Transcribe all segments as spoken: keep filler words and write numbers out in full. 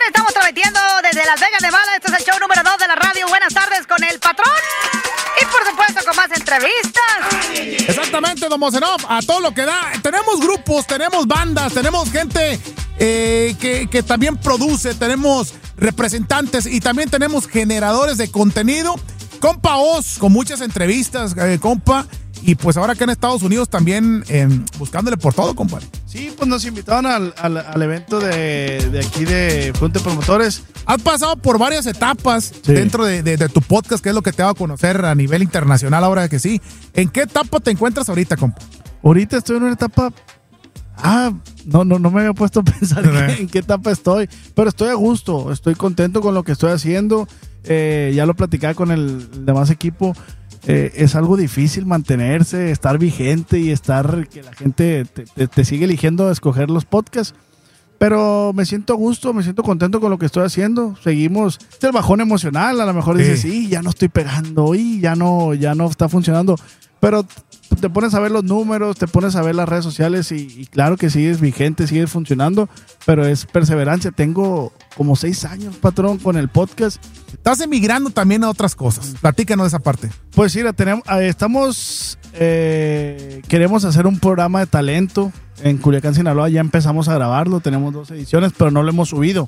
estamos transmitiendo desde Las Vegas, Nevada. Este es el show número dos de la radio. Buenas tardes con el patrón. Y por supuesto con más entrevistas. Exactamente, don Mozenov, a todo lo que da. Tenemos grupos, tenemos bandas, tenemos gente eh, que, que también produce, tenemos representantes y también tenemos generadores de contenido. Compa Oz, con muchas entrevistas, eh, compa. Y pues ahora acá en Estados Unidos también eh, buscándole por todo, compadre. Sí, pues nos invitaron al, al, al evento de, de aquí de Fuente Promotores. Has pasado por varias etapas Sí. dentro de, de, de tu podcast, que es lo que te va a conocer a nivel internacional ahora que sí. ¿En qué etapa te encuentras ahorita, compa? Ahorita estoy en una etapa... Ah, no, no, no me había puesto a pensar en, en qué etapa estoy, pero estoy a gusto, estoy contento con lo que estoy haciendo. Eh, ya lo platicaba con el, el demás equipo. Eh, es algo difícil mantenerse, estar vigente y estar que la gente te, te, te sigue eligiendo a escoger los podcasts. Pero me siento a gusto, me siento contento con lo que estoy haciendo. Seguimos, es el bajón emocional, a lo mejor dices, Sí. sí, ya no estoy pegando, y ya no, ya no está funcionando. Pero te pones a ver los números, te pones a ver las redes sociales y, y claro que sigues vigente, sigues funcionando, pero es perseverancia. Tengo como seis años, patrón, con el podcast. Estás emigrando también a otras cosas. Platícanos de esa parte. Pues sí, la tenemos, eh, estamos, eh, queremos hacer un programa de talento en Culiacán, Sinaloa. Ya empezamos a grabarlo, tenemos dos ediciones, pero no lo hemos subido.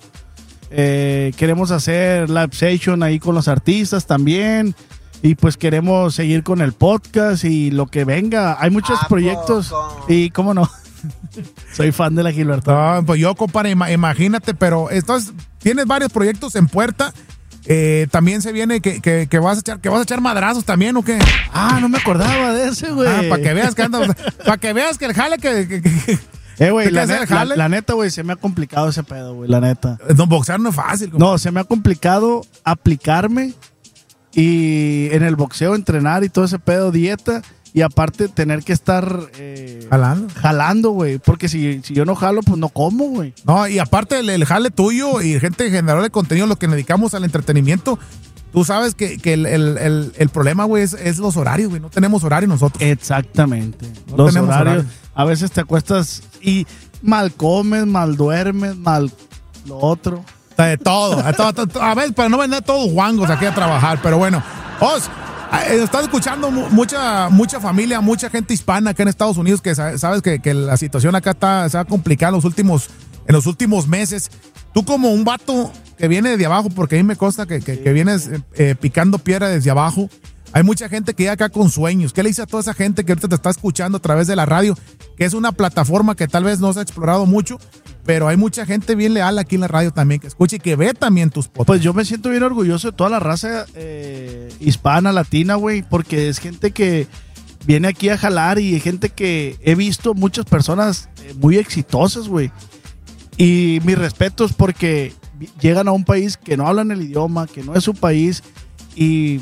Eh, queremos hacer live session ahí con los artistas también. Y pues queremos seguir con el podcast y lo que venga. Hay muchos ¿A proyectos. poco? Y cómo no. Soy fan de la Gilberto. No, pues yo, compadre, ima- imagínate, pero estás, tienes varios proyectos en puerta. Eh, también se viene que, que, que vas a echar, que vas a echar madrazos también, ¿o qué? Ah, no me acordaba de ese, güey. Ah, para que veas que anda, para que veas que el jale que, que, que- Eh, güey, ¿Te la, quieres hacer ne- el la, jale? la neta, güey, se me ha complicado ese pedo, güey, la neta. no, boxear no es fácil. compadre. No, se me ha complicado aplicarme y en el boxeo entrenar y todo ese pedo, dieta, y aparte tener que estar eh, Jalando. jalando, güey, porque si, si yo no jalo, pues no como, güey. No, y aparte el, el jale tuyo y gente generador de contenido, lo que nos dedicamos al entretenimiento, tú sabes que, que el, el, el, el problema, güey, es, es los horarios, güey. No tenemos horario nosotros. Exactamente. No Los tenemos horarios, horario. a veces te acuestas y mal comes, mal duermes, mal lo otro. De todo, a, todo, a, todo, a ver, para no vender todos guangos aquí a trabajar, pero bueno. Oz, eh, estás escuchando mu- mucha mucha familia, mucha gente hispana acá en Estados Unidos que sa- sabes que, que la situación acá está, se ha complicado en los últimos, en los últimos meses. Tú como un vato que viene de abajo, porque a mí me consta que, que, que vienes eh, eh, picando piedra desde abajo, hay mucha gente que llega acá con sueños. ¿Qué le dice a toda esa gente que ahorita te está escuchando a través de la radio? Que es una plataforma que tal vez no se ha explorado mucho, pero hay mucha gente bien leal aquí en la radio también que escucha y que ve también tus podcasts. Pues yo me siento bien orgulloso de toda la raza eh, hispana, latina, güey, porque es gente que viene aquí a jalar y gente que he visto muchas personas eh, muy exitosas, güey. Y mis respetos porque vi- llegan a un país que no hablan el idioma, que no es su país y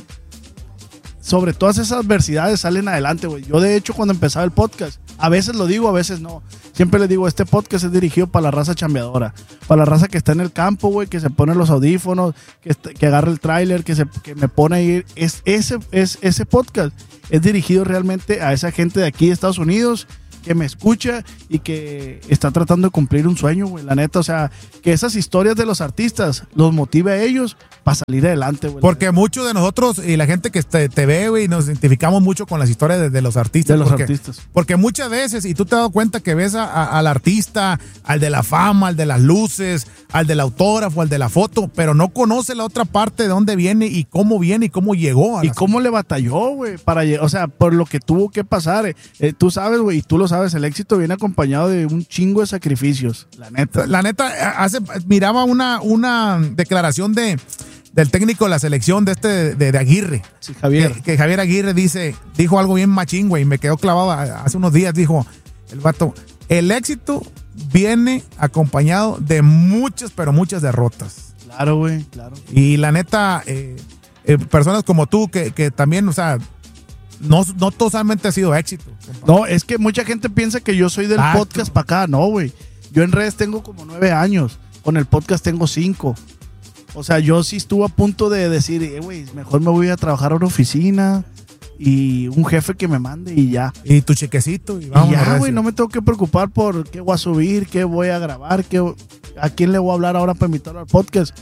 sobre todas esas adversidades salen adelante, güey. Yo de hecho cuando empezaba el podcast, a veces lo digo, a veces no. Siempre les digo, este podcast es dirigido para la raza chambeadora, para la raza que está en el campo, güey, que se pone los audífonos, que, est- que agarra el tráiler, que, se, que me pone a ir. Es, ese, es, ese podcast es dirigido realmente a esa gente de aquí de Estados Unidos que me escucha y que está tratando de cumplir un sueño, güey, la neta. O sea, que esas historias de los artistas los motive a ellos para salir adelante, güey. Porque muchos de nosotros y la gente que te, te ve, güey, nos identificamos mucho con las historias de, de los artistas. De los porque, artistas. Porque muchas veces, y tú te has dado cuenta que ves a- a- al artista, al de la fama, al de las luces, al del autógrafo, al de la foto, pero no conoce la otra parte de dónde viene y cómo viene y cómo llegó. A ¿Y la- cómo le batalló, güey? Para lle- o sea, por lo que tuvo que pasar. eh. Eh, tú sabes, güey, y tú lo sabes, el éxito viene acompañado de un chingo de sacrificios, la neta. La neta, hace, miraba una, una declaración de, del técnico de la selección de este de, de Aguirre. Sí, Javier. Que, que Javier Aguirre dice, dijo algo bien machín, güey, y me quedó clavado a- hace unos días, dijo el vato, el éxito viene acompañado de muchas, pero muchas derrotas. Claro, güey, claro. Y la neta, eh, eh, personas como tú que, que también, o sea, no, no totalmente ha sido éxito. compa. No, es que mucha gente piensa que yo soy del Exacto. podcast para acá. No, güey. Yo en redes tengo como nueve años. Con el podcast tengo cinco. O sea, yo sí estuve a punto de decir, eh, güey, mejor me voy a trabajar a una oficina y un jefe que me mande y ya. Y tu chequecito. Y, Y vámonos, ya, recio. güey, no me tengo que preocupar por qué voy a subir, qué voy a grabar, qué... ¿a quién le voy a hablar ahora para invitarlo al podcast?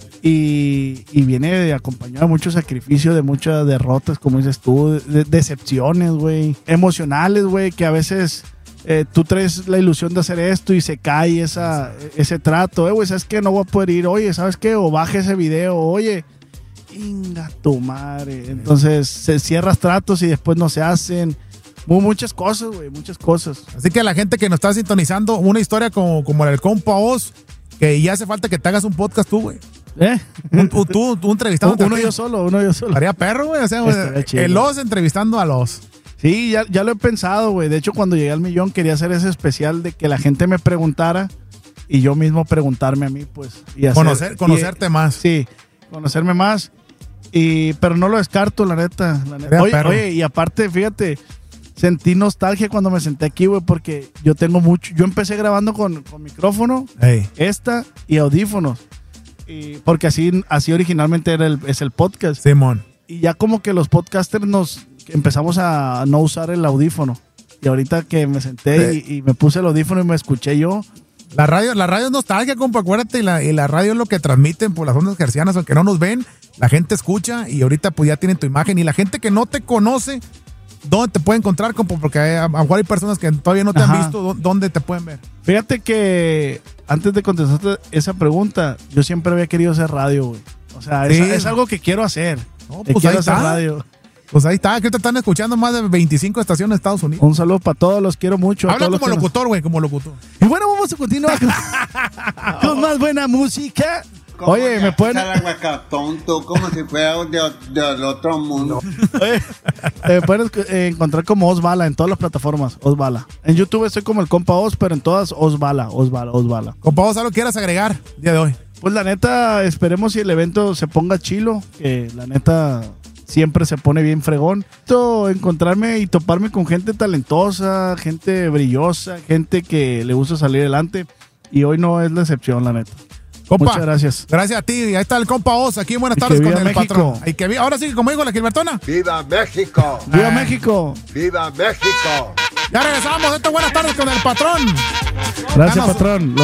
Y, y viene acompañado de mucho sacrificio, de muchas derrotas, como dices tú, de, decepciones, güey, emocionales, güey, que a veces eh, tú traes la ilusión de hacer esto y se cae esa, ese trato, eh, güey, ¿sabes qué? No voy a poder ir, oye, ¿sabes qué? O baje ese video, oye, inga tu madre. Entonces se cierras tratos y después no se hacen. Muy, muchas cosas, güey, muchas cosas. Así que la gente que nos está sintonizando, una historia como, como la del compa Oz, que ya hace falta que te hagas un podcast tú, güey. ¿Eh? Un, tú, tú, tú entrevistando. Uno yo solo, uno yo solo. Haría perro, güey. O sea, el Oz entrevistando a los. Sí, ya, ya lo he pensado, güey. De hecho, cuando llegué al millón quería hacer ese especial de que la gente me preguntara y yo mismo preguntarme a mí, pues. Y hacer, Conocer, conocerte y, más. Sí, conocerme más. Y, pero no lo descarto, la neta. La neta. Oye, oye, y aparte, fíjate, sentí nostalgia cuando me senté aquí, güey, porque yo tengo mucho. Yo empecé grabando con, con micrófono, hey. esta y audífonos. Y porque así, así originalmente era el, es el podcast. Simón. Y ya como que los podcasters nos empezamos a no usar el audífono. Y ahorita que me senté sí. y, y me puse el audífono y me escuché yo. La radio, la radio es nostalgia, compa, acuérdate. Y la, y la radio es lo que transmiten por las ondas hercianas, aunque no nos ven. La gente escucha y ahorita pues ya tienen tu imagen. Y la gente que no te conoce, ¿dónde te puede encontrar, compa? Porque hay, a lo mejor hay personas que todavía no te Ajá. han visto. ¿Dónde te pueden ver? Fíjate que antes de contestarte esa pregunta, yo siempre había querido hacer radio, güey. O sea, sí. es, es algo que quiero hacer. No, pues quiero hacer radio. Pues ahí está, que te están escuchando más de veinticinco estaciones de Estados Unidos. Un saludo para todos, los quiero mucho. Habla como los locutor, güey, como locutor. Y bueno, vamos a continuar con, con más buena música. Oye, me pueden... tonto, como si fuera de, del otro mundo. Oye, me pueden encontrar como Osbala en todas las plataformas, Osbala. En YouTube estoy como el compa Oz, pero en todas Osbala, Osbala, Osbala. Compa Oz, ¿algo quieras agregar el día de hoy? Pues la neta, esperemos si el evento se ponga chilo, que la neta siempre se pone bien fregón. Esto, encontrarme y toparme con gente talentosa, gente brillosa, gente que le gusta salir adelante. Y hoy no es la excepción, la neta. Compa, muchas gracias. Gracias a ti. Ahí está el compa Oz. Aquí buenas tardes con el México. patrón. Y que ahora sí, como digo la Gilbertona. ¡Viva México! ¡Viva ah. México! ¡Viva México! Ya regresamos. Esto buenas tardes con el patrón. Gracias, Danos. patrón.